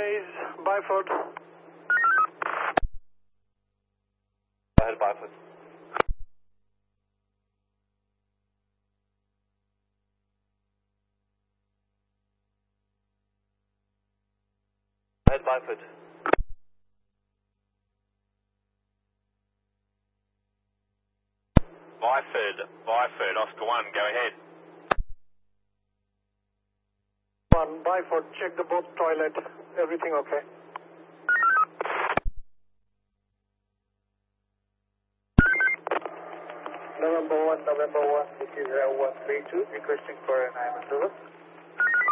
is Byford. Go ahead, Byford. Go ahead, Byford. Byford, Oscar 1, go ahead. 1, Byford, check the both toilet. Everything okay? November 1, this is 132, requesting for an IMS service.